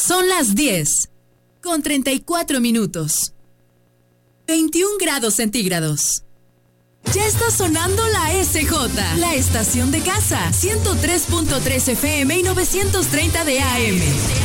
Son las 10:34. 21 grados centígrados. Ya está sonando la SJ, la estación de casa. 103.3 FM y 930 de AM.